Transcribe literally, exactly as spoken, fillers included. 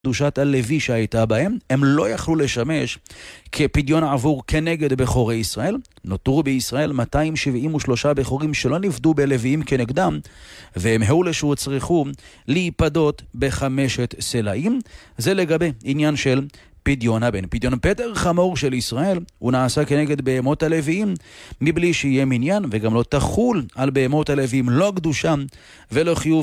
קדושת הלוי שהייתה בהם, הם לא יכלו לשמש כפדיון עבור כנגד בכורי ישראל. נותרו בישראל מאתיים שבעים ושלושה בכורים שלא נפדו בלוויים כנגדם, והם היו שהוצרכו להיפדות בחמשת סלעים. זה לגבי עניין של פדיון הבן. פדיון פטר חמור של ישראל הוא נעשה כנגד בהמות הלוויים מבלי שיהיה מניין, וגם לא תחול על בהמות הלוויים לא קדושה ולא חיוב